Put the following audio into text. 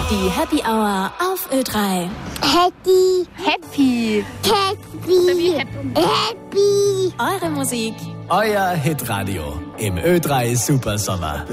Die Happy Hour auf Ö3. Happy. Happy. Happy. Happy. Eure Musik. Euer Hitradio im Ö3 Supersommer.